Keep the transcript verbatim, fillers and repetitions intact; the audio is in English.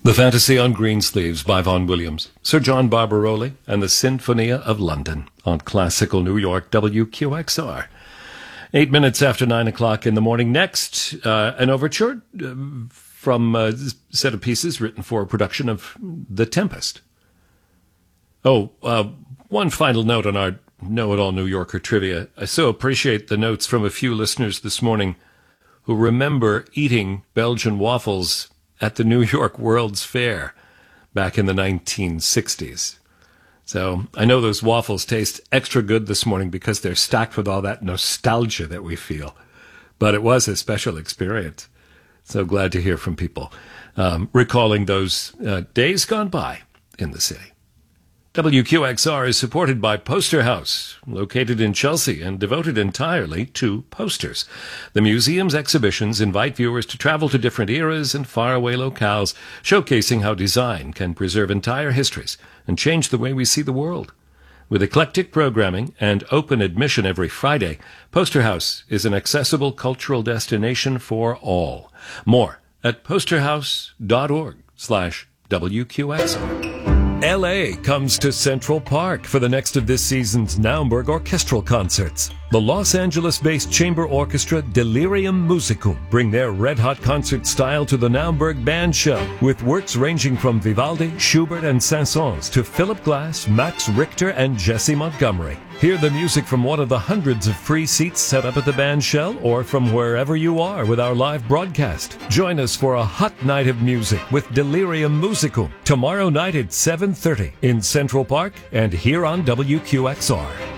The Fantasy on Greensleeves by Vaughan Williams, Sir John Barbaroli, and the Sinfonia of London on Classical New York W Q X R. Eight minutes after nine o'clock in the morning. Next, uh, an overture uh, from a set of pieces written for a production of The Tempest. Oh, uh, one final note on our Know-It-All New Yorker trivia. I so appreciate the notes from a few listeners this morning who remember eating Belgian waffles at the New York World's Fair back in the nineteen sixties. So I know those waffles taste extra good this morning because they're stacked with all that nostalgia that we feel. But it was a special experience. So glad to hear from people um, recalling those uh, days gone by in the city. W Q X R is supported by Poster House, located in Chelsea and devoted entirely to posters. The museum's exhibitions invite viewers to travel to different eras and faraway locales, showcasing how design can preserve entire histories and change the way we see the world. With eclectic programming and open admission every Friday, Poster House is an accessible cultural destination for all. More at posterhouse.org slash WQXR. L A comes to Central Park for the next of this season's Naumburg Orchestral Concerts. The Los Angeles-based chamber orchestra Delirium Musicum bring their red-hot concert style to the Naumburg Band Show, with works ranging from Vivaldi, Schubert, and Saint-Saëns to Philip Glass, Max Richter, and Jesse Montgomery. Hear the music from one of the hundreds of free seats set up at the band shell or from wherever you are with our live broadcast. Join us for a hot night of music with Delirium Musicum tomorrow night at seven thirty in Central Park and here on W Q X R.